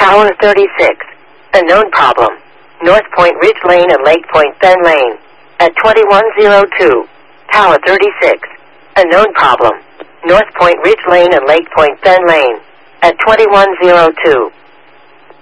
Tower 36. A known problem. North Point Ridge Lane and Lake Point Fen Lane. At 2102. Tower 36. A known problem. North Point Ridge Lane and Lake Point Fen Lane. At 2102.